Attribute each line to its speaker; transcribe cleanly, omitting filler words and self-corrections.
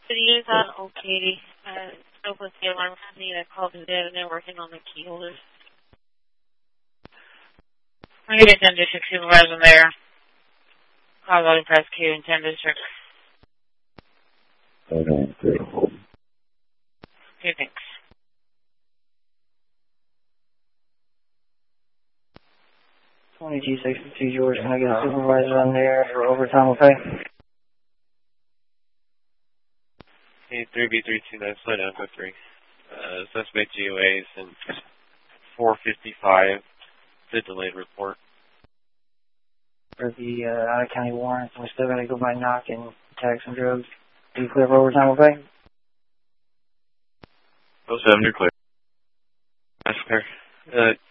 Speaker 1: City is on Old Katy. Spoke with the alarm company that called it in, and they're working on the key holders. I need a 10 district supervisor there. Colorado prosecutor in 10 district.
Speaker 2: Okay, great.
Speaker 1: Okay, thanks.
Speaker 3: G62 George, can I get a supervisor on there for overtime pay?
Speaker 4: Hey, 3B329, slow down, go 3. Suspect GOAs and 455, the delayed report.
Speaker 3: For the out-of-county warrants, we still got to go by knock and tax and drugs. Do you clear for overtime pay?
Speaker 4: 07, you're clear. That's clear.